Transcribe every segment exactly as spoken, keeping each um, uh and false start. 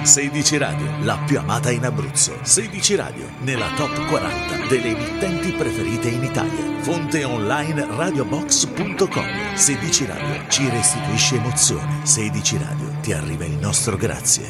sedici Radio, la più amata in Abruzzo. sedici Radio, nella top quaranta delle emittenti preferite in Italia. Fonte online radiobox punto com. sedici Radio ci restituisce emozione. sedici Radio ti arriva il nostro grazie.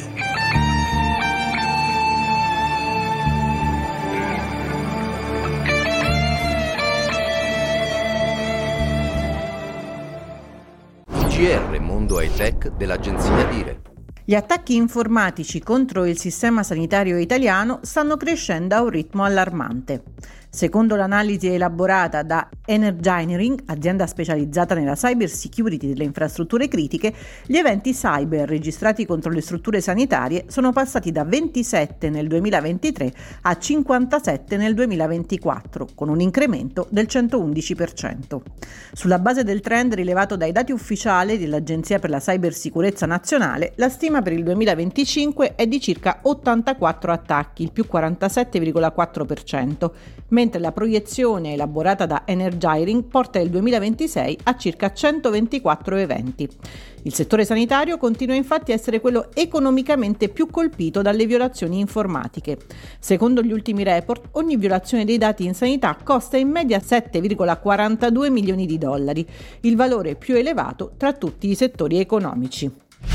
G R Mondo High Tech dell'agenzia Dire. Gli attacchi informatici contro il sistema sanitario italiano stanno crescendo a un ritmo allarmante. Secondo l'analisi elaborata da Energizing, azienda specializzata nella cyber security delle infrastrutture critiche, gli eventi cyber registrati contro le strutture sanitarie sono passati da ventisette nel duemilaventitré a cinquantasette nel duemilaventiquattro, con un incremento del centoundici per cento. Sulla base del trend rilevato dai dati ufficiali dell'Agenzia per la Cybersicurezza Nazionale, la stima per il duemilaventicinque è di circa ottantaquattro attacchi, il più quarantasette virgola quattro per cento, mentre la proiezione elaborata da Energizing porta il duemilaventisei a circa centoventiquattro eventi. Il settore sanitario continua infatti a essere quello economicamente più colpito dalle violazioni informatiche. Secondo gli ultimi report, ogni violazione dei dati in sanità costa in media sette virgola quarantadue milioni di dollari, il valore più elevato tra tutti i settori economici.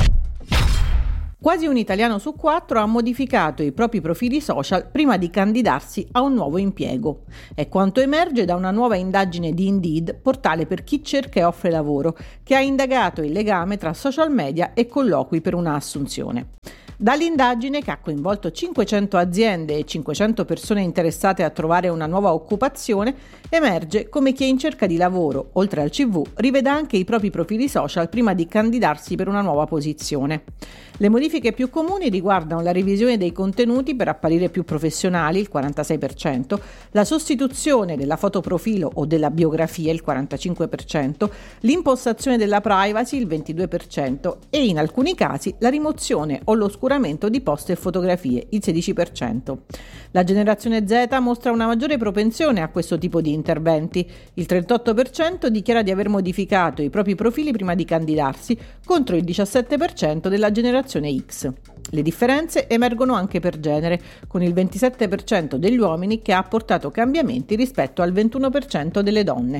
Quasi un italiano su quattro ha modificato i propri profili social prima di candidarsi a un nuovo impiego. È quanto emerge da una nuova indagine di Indeed, portale per chi cerca e offre lavoro, che ha indagato il legame tra social media e colloqui per una assunzione. Dall'indagine, che ha coinvolto cinquecento aziende e cinquecento persone interessate a trovare una nuova occupazione, emerge come chi è in cerca di lavoro, oltre al C V, riveda anche i propri profili social prima di candidarsi per una nuova posizione. Le modifiche più comuni riguardano la revisione dei contenuti per apparire più professionali, il quarantasei per cento, la sostituzione della foto profilo o della biografia, il quarantacinque per cento, l'impostazione della privacy, il ventidue per cento, e in alcuni casi la rimozione o l'oscuramento di post e fotografie, il sedici per cento. La generazione Z mostra una maggiore propensione a questo tipo di interventi. Il trentotto per cento dichiara di aver modificato i propri profili prima di candidarsi, contro il diciassette per cento della generazione X. Le differenze emergono anche per genere, con il ventisette per cento degli uomini che ha apportato cambiamenti rispetto al ventuno per cento delle donne.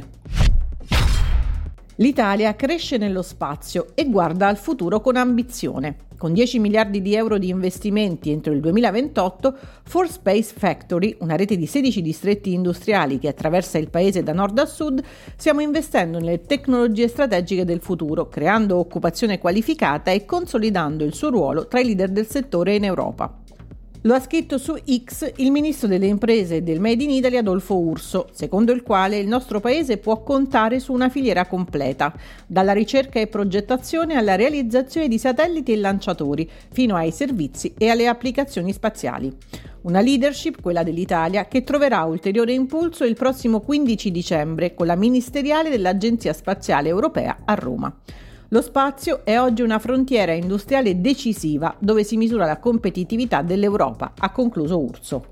L'Italia cresce nello spazio e guarda al futuro con ambizione. Con dieci miliardi di euro di investimenti entro il duemilaventotto, Four Space Factory, una rete di sedici distretti industriali che attraversa il paese da nord a sud, stiamo investendo nelle tecnologie strategiche del futuro, creando occupazione qualificata e consolidando il suo ruolo tra i leader del settore in Europa. Lo ha scritto su X il ministro delle imprese e del Made in Italy Adolfo Urso, secondo il quale il nostro paese può contare su una filiera completa, dalla ricerca e progettazione alla realizzazione di satelliti e lanciatori, fino ai servizi e alle applicazioni spaziali. Una leadership, quella dell'Italia, che troverà ulteriore impulso il prossimo quindici dicembre con la ministeriale dell'Agenzia Spaziale Europea a Roma. Lo spazio è oggi una frontiera industriale decisiva dove si misura la competitività dell'Europa, ha concluso Urso.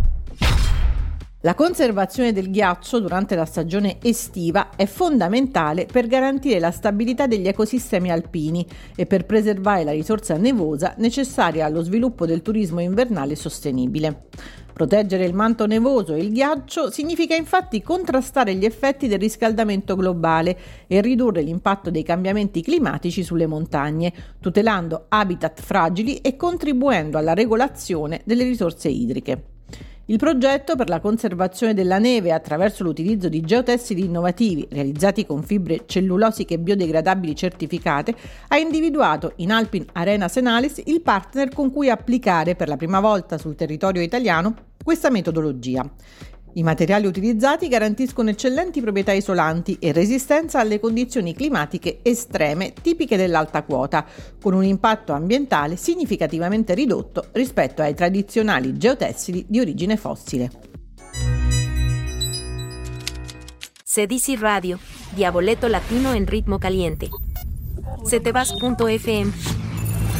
La conservazione del ghiaccio durante la stagione estiva è fondamentale per garantire la stabilità degli ecosistemi alpini e per preservare la risorsa nevosa necessaria allo sviluppo del turismo invernale sostenibile. Proteggere il manto nevoso e il ghiaccio significa infatti contrastare gli effetti del riscaldamento globale e ridurre l'impatto dei cambiamenti climatici sulle montagne, tutelando habitat fragili e contribuendo alla regolazione delle risorse idriche. Il progetto per la conservazione della neve attraverso l'utilizzo di geotessili innovativi realizzati con fibre cellulosiche biodegradabili certificate ha individuato in Alpine Arena Senalis il partner con cui applicare per la prima volta sul territorio italiano questa metodologia. I materiali utilizzati garantiscono eccellenti proprietà isolanti e resistenza alle condizioni climatiche estreme tipiche dell'alta quota, con un impatto ambientale significativamente ridotto rispetto ai tradizionali geotessili di origine fossile. Cedici Radio, Diavoletto Latino en ritmo caliente. setebas punto effe emme